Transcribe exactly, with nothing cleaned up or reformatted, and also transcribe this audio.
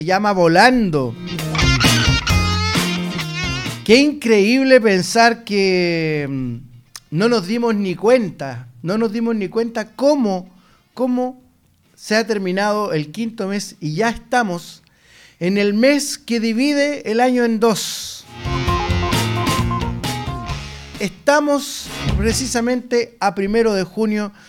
llama volando. Qué increíble pensar que no nos dimos ni cuenta, no nos dimos ni cuenta cómo, cómo se ha terminado el quinto mes y ya estamos en el mes que divide el año en dos. Estamos precisamente a primero de junio